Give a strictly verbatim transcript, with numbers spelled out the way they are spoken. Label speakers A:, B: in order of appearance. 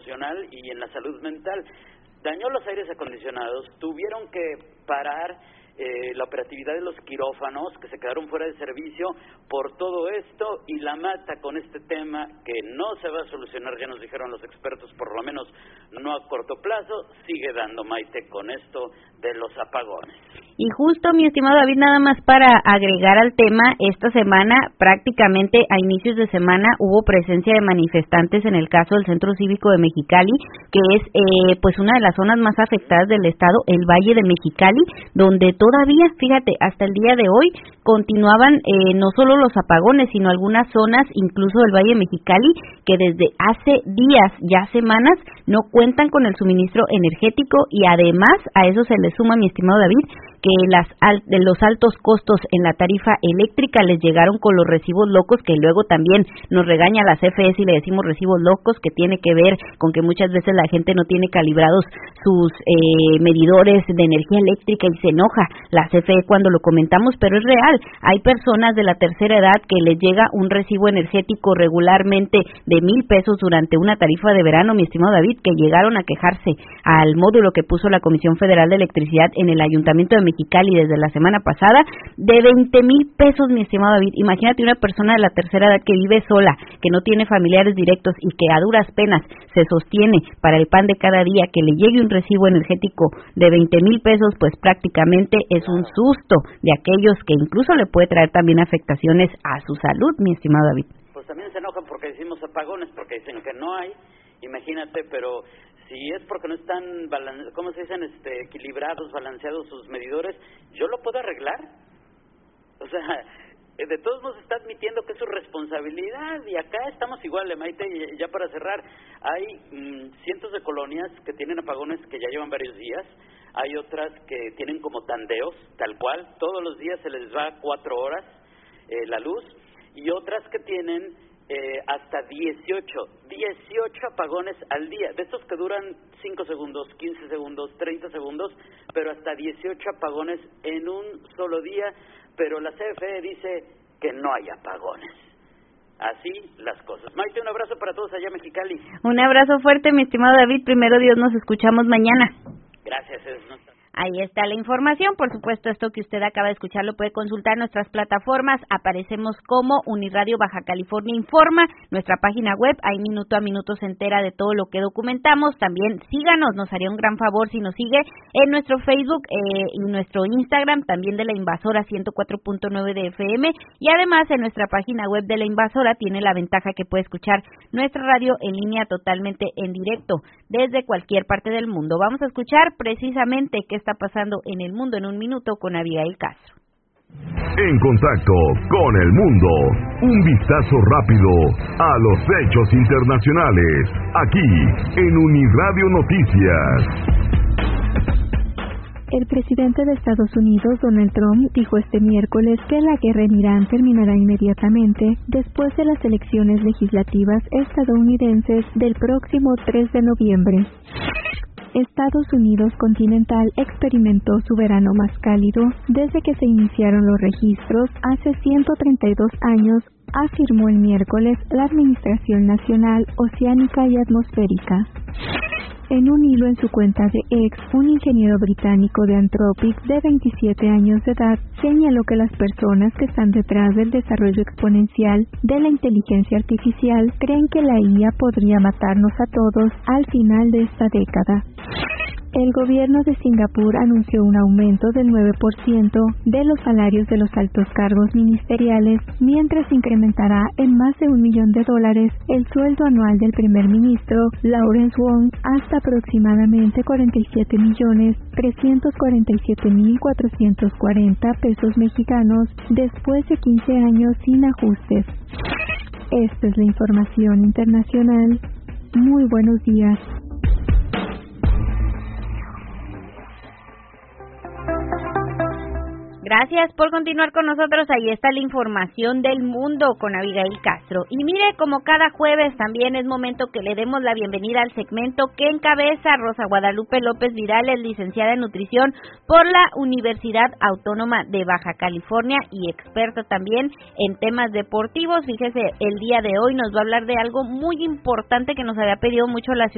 A: emocional y en la salud mental. Dañó los aires acondicionados, tuvieron que parar eh, la operatividad de los quirófanos, que se quedaron fuera de servicio por todo esto, y la mata con este tema que no se va a solucionar, ya nos dijeron los expertos, por lo menos no a corto plazo, sigue dando, Maite, con esto de los apagones.
B: Y justo, mi estimado David, nada más para agregar al tema, esta semana, prácticamente a inicios de semana, hubo presencia de manifestantes en el caso del Centro Cívico de Mexicali, que es eh, pues una de las zonas más afectadas del estado, el Valle de Mexicali, donde todavía, fíjate, hasta el día de hoy, continuaban eh, no solo los apagones, sino algunas zonas, incluso del Valle de Mexicali, que desde hace días, ya semanas, no cuentan con el suministro energético, y además a eso se le suma, mi estimado David, que las al, de los altos costos en la tarifa eléctrica les llegaron con los recibos locos, que luego también nos regaña la C F E y le decimos recibos locos, que tiene que ver con que muchas veces la gente no tiene calibrados sus eh, medidores de energía eléctrica y se enoja la C F E cuando lo comentamos, pero es real. Hay personas de la tercera edad que les llega un recibo energético regularmente de mil pesos durante una tarifa de verano, mi estimado David, que llegaron a quejarse al módulo que puso la Comisión Federal de Electricidad en el Ayuntamiento de Mexicali desde la semana pasada, de veinte mil pesos, mi estimado David. Imagínate una persona de la tercera edad que vive sola, que no tiene familiares directos y que a duras penas se sostiene para el pan de cada día, que le llegue un recibo energético de veinte mil pesos, pues prácticamente es un susto de aquellos que incluso le puede traer también afectaciones a su salud, mi estimado David.
A: Pues también se enojan porque decimos apagones, porque dicen que no hay, imagínate, pero si es porque no están, ¿cómo se dicen? Este, equilibrados, balanceados sus medidores, yo lo puedo arreglar. O sea, de todos modos está admitiendo que es su responsabilidad, y acá estamos igual, Maite, y ya para cerrar, hay mmm, cientos de colonias que tienen apagones que ya llevan varios días, hay otras que tienen como tandeos, tal cual, todos los días se les va cuatro horas eh, la luz, y otras que tienen Eh, hasta dieciocho apagones al día, de estos que duran cinco segundos, quince segundos, treinta segundos, pero hasta dieciocho apagones en un solo día, pero la C F E dice que no hay apagones. Así las cosas. Maite, un abrazo para todos allá en Mexicali.
B: Un abrazo fuerte, mi estimado David, primero Dios, nos escuchamos mañana.
A: Gracias, es no...
B: Ahí está la información, por supuesto, esto que usted acaba de escuchar lo puede consultar en nuestras plataformas, aparecemos como Uniradio Baja California Informa, nuestra página web, ahí minuto a minuto se entera de todo lo que documentamos, también síganos, nos haría un gran favor si nos sigue en nuestro Facebook eh, y nuestro Instagram, también de La Invasora ciento cuatro punto nueve de F M, y además en nuestra página web de La Invasora tiene la ventaja que puede escuchar nuestra radio en línea totalmente en directo, desde cualquier parte del mundo. Vamos a escuchar precisamente qué está pasando en el mundo en un minuto con Abigail Castro.
C: En contacto con el mundo, un vistazo rápido a los hechos internacionales, aquí en Uniradio Noticias.
D: El presidente de Estados Unidos, Donald Trump, dijo este miércoles que la guerra en Irán terminará inmediatamente después de las elecciones legislativas estadounidenses del próximo tres de noviembre. Estados Unidos continental experimentó su verano más cálido desde que se iniciaron los registros hace ciento treinta y dos años, afirmó el miércoles la Administración Nacional Oceánica y Atmosférica. En un hilo en su cuenta de X, un ingeniero británico de Anthropic de veintisiete años de edad señaló que las personas que están detrás del desarrollo exponencial de la inteligencia artificial creen que la I A podría matarnos a todos al final de esta década. El gobierno de Singapur anunció un aumento del nueve por ciento de los salarios de los altos cargos ministeriales, mientras incrementará en más de un millón de dólares el sueldo anual del primer ministro, Lawrence Wong, hasta aproximadamente cuarenta y siete millones trescientos cuarenta y siete mil cuatrocientos cuarenta pesos mexicanos, después de quince años sin ajustes. Esta es la información internacional. Muy buenos días.
B: Gracias por continuar con nosotros. Ahí está la información del mundo con Abigail Castro. Y mire, como cada jueves también es momento que le demos la bienvenida al segmento que encabeza Rosa Guadalupe López Vidal, es licenciada en nutrición por la Universidad Autónoma de Baja California y experta también en temas deportivos. Fíjese, el día de hoy nos va a hablar de algo muy importante que nos había pedido mucho la